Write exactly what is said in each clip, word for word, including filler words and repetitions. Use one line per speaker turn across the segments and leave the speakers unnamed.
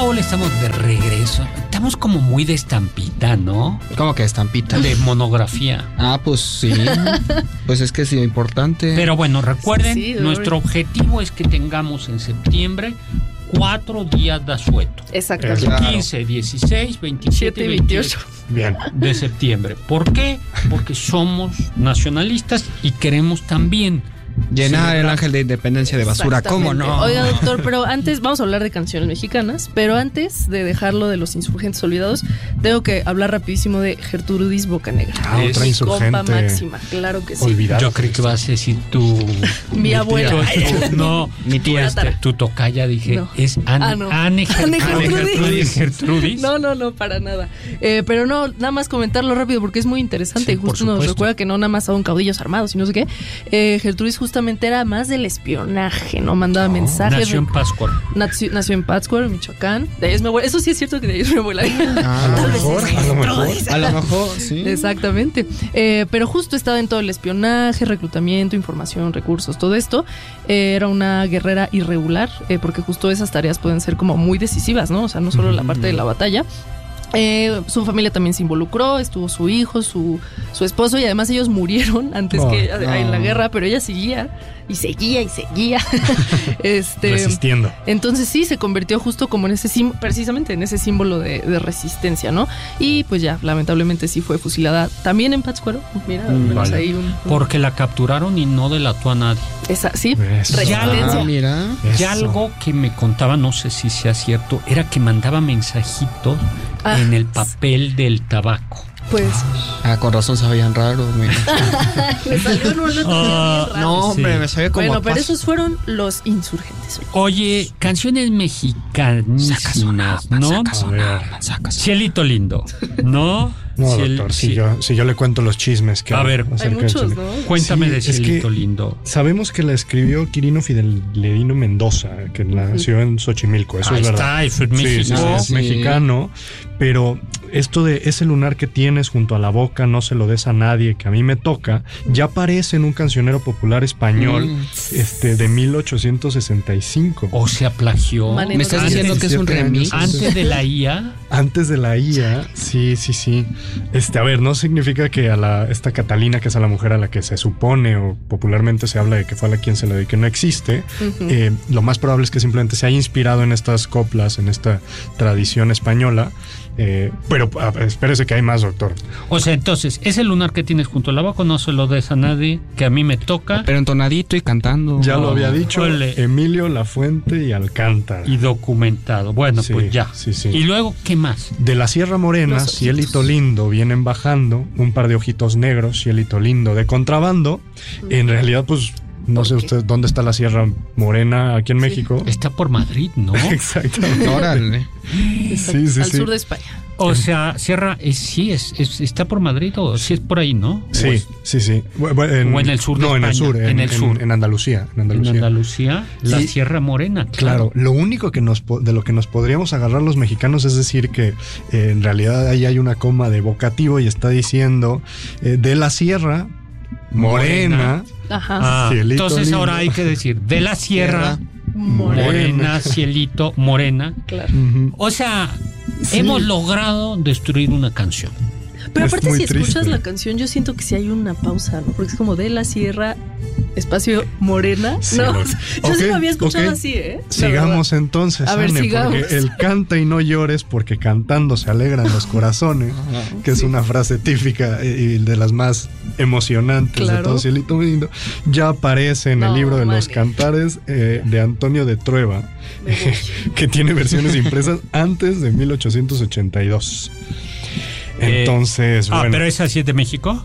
Hola, estamos de regreso. Estamos como muy de estampita, ¿no?
¿Cómo que estampita?
De monografía.
Ah, pues sí. Pues es que es importante.
Pero bueno, recuerden,
Sí, sí,
nuestro objetivo es que tengamos en septiembre cuatro días de asueto.
Exactamente.
Claro.
quince, dieciséis, veintisiete y veintiocho
Bien.
de septiembre. ¿Por qué? Porque somos nacionalistas y queremos también
Llenar el ángel de independencia de basura, ¿cómo
Exactamente.
no?
Oiga, doctor, pero antes vamos a hablar de canciones mexicanas, pero antes de dejarlo de los insurgentes olvidados, tengo que hablar rapidísimo de Gertrudis Bocanegra.
Ah,
Es
otra
Mi
insurgente.
compa máxima, claro que sí.
Olvidada.
Yo creí que vas a decir tu...
Mi abuela.
tu- tu- no,
Mi tía.
tu, este, tu tocaya, dije,
No.
es Anne,
Ah, no.
Anne, Ger-
Anne
Anne
Gertrudis.
Gertrudis. Gertrudis.
No, no, no, para nada. Eh, pero no, nada más comentarlo rápido porque es muy interesante.
Sí, por
Justo nos
supuesto.
recuerda que no nada más son caudillos armados y no sé qué. Eh, Gertrudis justamente era más del espionaje, ¿no? Mandaba mensajes.
Nació en Pátzcuaro.
Nació, nació en Pátzcuaro, Michoacán. De ahí es mi abuela. Eso sí es cierto que de ahí es mi abuela.
Ah,
Tal vez
mejor,
es
a lo mejor.
Gertrudis.
A lo mejor, sí.
Exactamente. Eh, pero justo estaba en todo el espionaje, reclutamiento, información, recursos, todo esto. Eh, era una guerrera irregular, eh, porque justo esas tareas pueden ser como muy decisivas, ¿no? O sea, no solo la parte de la batalla. Eh, su familia también se involucró, estuvo su hijo, su, su esposo, y además ellos murieron antes
No,
que
no.
en la guerra, pero ella seguía y seguía y seguía. este,
Resistiendo.
entonces sí, se convirtió justo como en ese sim- precisamente en ese símbolo de, de resistencia, ¿no? Y pues ya, lamentablemente sí fue fusilada también en Pátzcuaro. Mira, al menos
vale.
ahí un, un-
Porque la capturaron y no delató a nadie.
esa, sí,
Eso.
resistencia.
Ah, mira.
Y
Eso.
algo que me contaba, no sé si sea cierto, era que mandaba mensajitos
Ah,
en el papel del tabaco.
Pues
Ah, con razón sabían raro, mira.
me salió en un otro
Ah,
bien raro.
No, hombre,
Sí.
me sabía como
Bueno,
a
pero
paso.
esos fueron los insurgentes.
Oye, canciones mexicanísimas, ¿no?
Sacas
A
una,
ver.
sacas una.
Cielito lindo, ¿no?
No,
Ciel-
doctor, si,
sí.
yo, si yo le cuento los chismes que
A
hay
ver.
acerca
Hay
del
muchos,
cine.
¿no?
Cuéntame
Sí,
de
es que-
Cielito lindo.
Sabemos que la escribió Quirino Fidelino Mendoza, que nació en Xochimilco, eso
Ahí
es verdad.
está, eso es
Sí,
México.
sí, sí, es
Sí.
mexicano, pero esto de ese lunar que tienes junto a la boca, no se lo des a nadie, que a mí me toca, ya aparece en un cancionero popular español
Mm.
este, de mil ochocientos sesenta y cinco.
O sea, plagió.
Maneno.
¿Me estás
Antes-
diciendo que es un
diecisiete
remix?
años.
Antes de la I A.
Antes de la I A, sí, sí, sí. Este, a ver, no significa que a la, esta Catalina, que es a la mujer a la que se supone o popularmente se habla de que fue a la quien se le dedique, no existe.
Ujú.
Eh, lo más probable es que simplemente se haya inspirado en estas coplas, en esta tradición española. Eh, pero a ver, espérese que hay más, doctor.
O sea, entonces, ese lunar que tienes junto al tabaco no se lo des a nadie, que a mí me toca.
Pero entonadito y cantando.
Ya lo
No,
había dicho
ole.
Emilio Lafuente y Alcántara.
Y documentado. Bueno,
Sí,
pues ya.
sí, sí.
Y luego, ¿qué más?
De la Sierra Morena,
Los
Cielito
ojitos.
Lindo, vienen bajando, un par de ojitos negros, Cielito Lindo de contrabando. En realidad, pues, no sé
¿Por qué?
usted dónde está la Sierra Morena aquí en México.
Está por Madrid, ¿no?
Exactamente.
Órale.
Sí, sí,
al
sí.
sur de España.
O sea, Sierra, es, sí, es, es- está por Madrid o sí es por ahí, ¿no?
Sí,
O es-
sí, sí. Bu- bu-
o en el sur de
No, en el
España,
sur, en,
en el
en-
sur.
en Andalucía. En
en
Andalucía.
Andalucía, la
Sí.
Sierra Morena.
Claro, lo único que nos po- de lo que nos podríamos agarrar los mexicanos es decir que eh, en realidad ahí hay una coma de vocativo y está diciendo eh, de la Sierra Morena,
Ajá.
Ah,
Cielito
entonces
lindo.
ahora hay que decir de la Sierra
Morena.
Morena, Cielito Morena.
Claro.
Ujú.
O sea,
Sí.
hemos logrado destruir una canción.
Pero
Es
aparte,
muy
si escuchas
triste.
la canción, yo siento que sí hay una pausa, ¿no? Porque es como de la Sierra, espacio Morena.
Sí,
no,
lo-
o sea, yo sí
Ok,
lo había escuchado
ok.
así, ¿eh? La
Sigamos
verdad.
entonces,
A ver,
Anne,
sigamos.
porque el canta y no llores porque cantando se alegran los corazones, que es
Sí.
una frase típica y de las más emocionantes de
Claro.
todo Cielito Lindo, ya aparece en el
No,
libro de los
mane.
cantares eh, de Antonio de Trueba,
Me voy.
que tiene versiones impresas antes de mil ochocientos ochenta y dos.
Eh,
Entonces,
Ah,
bueno.
pero esa sí es de México.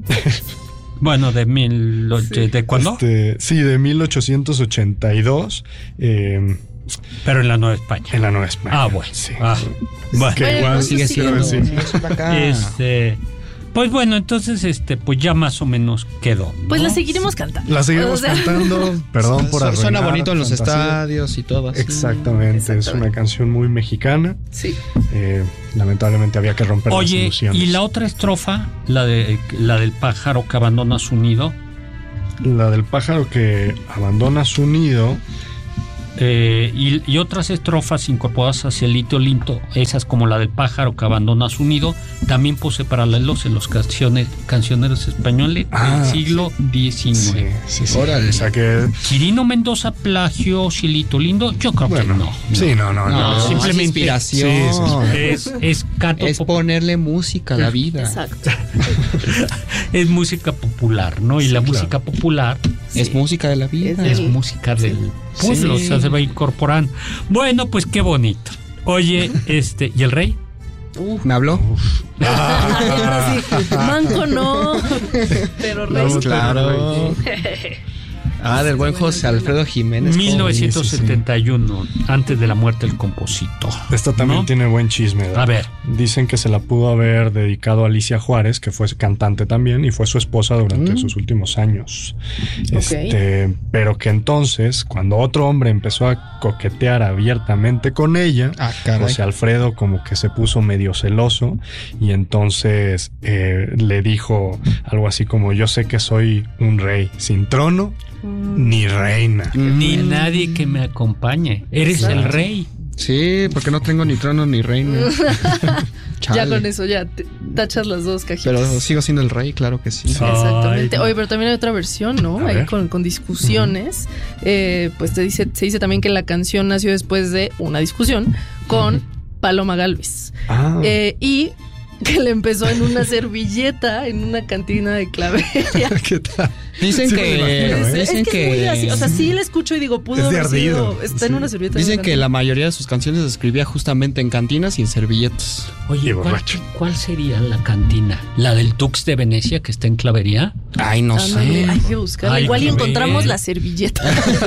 Bueno, de mil. ¿De, de cuándo?
Este, sí, de mil ochocientos ochenta y dos, eh,
Pero en la Nueva España.
en la Nueva España.
Ah, bueno.
Sí.
Ah, bueno.
Que
Bueno,
igual
pues
Sigue
sí,
siendo.
sí.
sigue siendo acá.
Este. Pues bueno, entonces, este, pues ya más o menos quedó, ¿no?
Pues la seguiremos cantando.
La seguimos
O sea,
cantando, perdón por
Su-
arruinar.
Suena bonito en los
fantasía.
estadios y todo así.
Exactamente, es
Exactamente.
una canción muy mexicana.
Sí.
Eh, lamentablemente había que romper las
Oye,
ilusiones.
y la otra estrofa, la de la del pájaro que abandona su nido.
La del pájaro que abandona su nido.
eh, y, y otras estrofas incorporadas a Cielito Lindo, esas como la del pájaro que abandona su nido, también posee paralelos en los canciones, cancioneros españoles
Ah,
del siglo diecinueve.
Sí, sí, sí.
Órale.
O sea que...
¿Quirino Mendoza plagió Cielito Lindo? Yo creo
Bueno,
que no.
sí, no, no, no.
No,
no.
simplemente-
es inspiración.
Sí, sí,
Es, es canto
Es
pop-
ponerle música a la vida.
Exacto.
es música popular, ¿no? Y
Sí,
la
claro.
música popular
Es música de la vida.
Es
es
Sí.
música del pueblo,
Sí.
o sea, se va incorporando. Bueno, pues qué bonito. Oye, este, ¿y el rey?
¿Me habló?
Ahora sí, manco no, pero rey.
No,
Claro. Ah, del buen José Alfredo Jiménez.
mil novecientos setenta y uno, antes de la muerte del compositor.
Esto también
¿no?
tiene buen chisme. ¿verdad?
A ver.
Dicen que se la pudo haber dedicado a Alicia Juárez, que fue cantante también y fue su esposa durante
Mm.
sus últimos años.
Ok.
Este, pero que entonces, cuando otro hombre empezó a coquetear abiertamente con ella,
Ah, caray.
José Alfredo como que se puso medio celoso y entonces eh, le dijo algo así como: yo sé que soy un rey sin trono ni reina.
Ni
Mm.
nadie que me acompañe. Eres el rey.
Sí, porque no tengo ni trono ni reina.
Ya
Chale.
con eso ya te- tachas las dos cajitas.
Pero sigo siendo el rey, claro que sí.
Sí, exactamente.
Ay, no.
Oye, pero también hay otra versión, ¿no?
A
Ahí
ver.
con, con discusiones. Eh, pues te dice, se dice también que la canción nació después de una discusión con Paloma Gálvez.
Ah,
Eh, y que le empezó en una servilleta en una cantina de Claveria.
¿qué tal?
Dicen
Sí, me
que,
imagino, ¿eh?
dicen
es que, es muy
que,
gracioso. O sea, sí la escucho y digo, pudo
Es de
haber sido.
ardido.
Está en
Sí.
una servilleta. en
dicen
una
que
cantina.
la mayoría de sus canciones las escribía justamente en cantinas y en servilletas.
Oye,
Y
¿cuál,
borracho.
cuál sería la cantina? ¿La del Tux de Venecia que está en Clavería?
Ay, no
Ándale,
sé.
hay que buscarla.
Hay
Igual y
que
encontramos
ver.
la servilleta.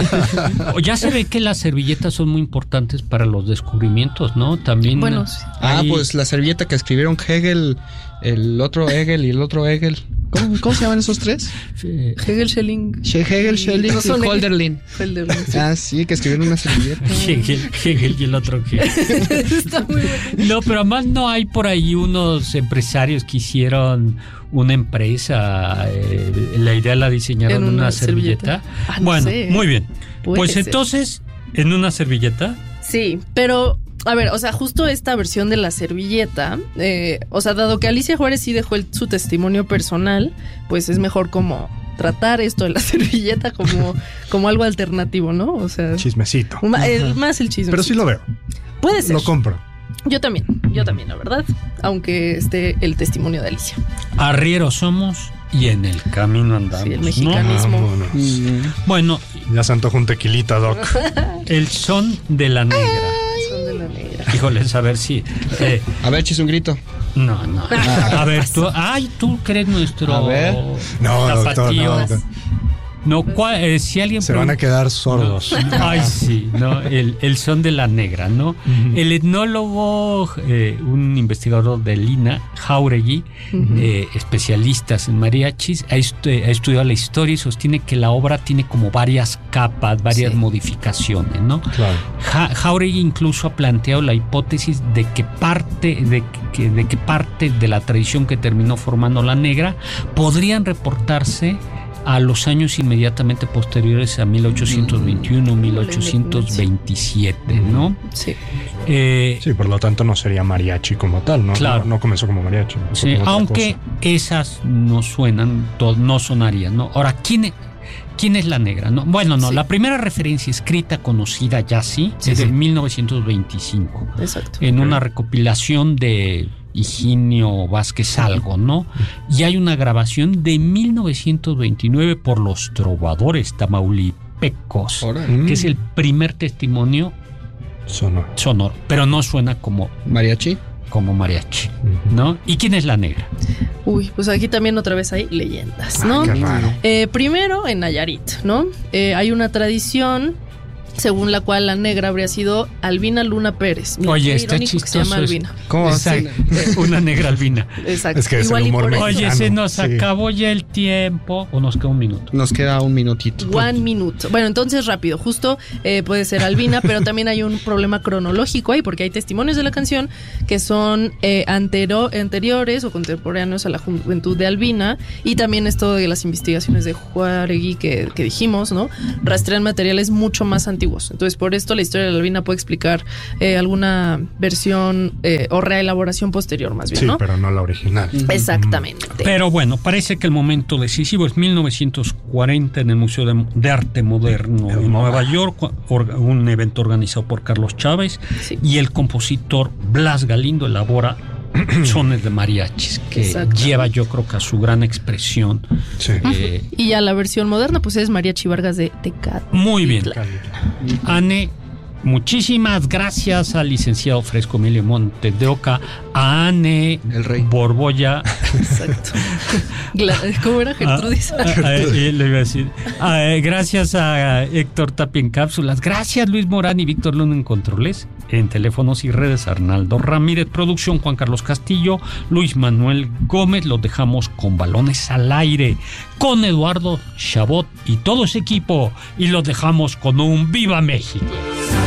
O ya se ve que las servilletas son muy importantes para los descubrimientos, ¿no? También.
Bueno, sí.
Ah,
hay-
pues la servilleta que escribieron Hegel, el otro Hegel y el otro Hegel. ¿Cómo, cómo se llaman esos tres?
eh,
Hegel, Schelling.
She- Hegel, Schelling
No son
y
Hegel.
Holderlin.
Hölderlin, sí.
Ah, sí, que escribieron una servilleta.
Hegel, Hegel y el otro Hegel.
Está muy bueno.
No, pero además no hay por ahí unos empresarios que hicieron una empresa, eh, la idea la diseñaron
En
en una,
una
servilleta.
servilleta. Ah, no
bueno,
sé.
muy bien.
Puede
Pues
ser.
entonces, en una servilleta.
Sí, pero a ver, o sea, justo esta versión de la servilleta, eh, o sea, dado que Alicia Juárez sí dejó el- su testimonio personal, pues es mejor como tratar esto de la servilleta como, como algo alternativo, ¿no? O sea,
Chismecito.
ma- el- más el chisme.
Pero sí lo veo.
Puede ser.
Lo compro.
Yo también, yo también, la verdad, aunque esté el testimonio de Alicia.
Arrieros somos y en el camino andamos.
Sí, el
¿no?
mexicanismo.
Vámonos.
Mm.
Bueno,
Ya se antojó un tequilita, Doc.
el son de la negra.
Son de la negra.
Híjoles, a ver si. eh,
A ver, chis un grito.
no, no. A ver, tú. Ay, tú crees nuestro.
A ver.
No, doctor,
tapatío.
no, doctor.
No, ¿cuál- eh, si alguien.
Se van a
pregunta-
quedar sordos.
Ay, sí, ¿no? El, el son de la negra, ¿no? El etnólogo, eh, un investigador del I N A, Jáuregui, eh, especialistas en mariachis, ha, estu- ha estudiado la historia y sostiene que la obra tiene como varias capas, varias
Sí.
modificaciones, ¿no?
Claro.
Ja- Jáuregui incluso ha planteado la hipótesis de que parte de que, de que parte de la tradición que terminó formando la negra podrían reportarse a los años inmediatamente posteriores a mil ochocientos veintiuno, mil ochocientos veintisiete, ¿no?
Sí.
Eh,
Sí, por lo tanto no sería mariachi como tal, ¿no?
Claro.
No, no comenzó como mariachi. empezó
sí,
como otra
aunque
cosa.
esas no suenan, to- no sonarían, ¿no? Ahora, ¿quién es, quién es la negra? ¿No? Bueno, no,
Sí.
la primera referencia escrita conocida ya sí,
Sí,
es
sí.
de mil novecientos veinticinco.
Exacto.
En una recopilación de Higinio Vázquez Algo, ¿no? Y hay una grabación de mil novecientos veintinueve por los trovadores tamaulipecos,
Órale.
que es el primer testimonio
Sonó.
sonoro, pero no suena como,
Mariachi.
como mariachi,
Ujú.
¿no? ¿Y quién es la negra?
Uy, pues aquí también otra vez hay leyendas, ¿no?
Ah, qué raro.
Eh, primero en Nayarit, ¿no? Eh, hay una tradición según la cual la negra habría sido Albina Luna Pérez. Mira,
Oye,
qué
está
irónico que se llama
chistoso.
Albina.
¿Cómo
Esa-
así?
una negra albina.
Exacto.
Es que es
Igual
el
y
humor
por eso-
Oye,
mexicano,
se nos
sí.
acabó ya el tiempo, o nos queda un minuto.
Nos queda un minutito.
One minute. Bueno, entonces rápido, justo eh, puede ser Albina, pero también hay un problema cronológico ahí, porque hay testimonios de la canción que son eh, antero- anteriores o contemporáneos a la juventud de Albina, y también esto de las investigaciones de Jáuregui que, que dijimos, ¿no? Rastrean materiales mucho más antiguos antiguos. Entonces, por esto la historia de la albina puede explicar eh, alguna versión eh, o reelaboración posterior, más bien,
Sí,
¿no?
pero no la original.
Exactamente.
Pero bueno, parece que el momento decisivo es mil novecientos cuarenta en el Museo de, de Arte Moderno en Nueva York, un evento organizado por Carlos Chávez,
Sí.
y el compositor Blas Galindo elabora sones de mariachis, que lleva, yo creo, que a su gran expresión.
Sí.
Eh,
Y ya la versión moderna, pues es Mariachi Vargas de Tecate.
muy bien. Anne, muchísimas gracias al licenciado Fresco Emilio Montes de Oca, a Anne
El rey.
Borbolla.
Exacto. Gla- ¿Cómo era Gertrudis?
Ah, ah, ah, eh, le iba a decir. Ah, eh, gracias a Héctor Tapia en cápsulas. Gracias Luis Morán y Víctor Luna en controles. En teléfonos y redes, Arnaldo Ramírez. Producción, Juan Carlos Castillo. Luis Manuel Gómez. Los dejamos con balones al aire, con Eduardo Chabot y todo ese equipo. Y los dejamos con un ¡Viva México!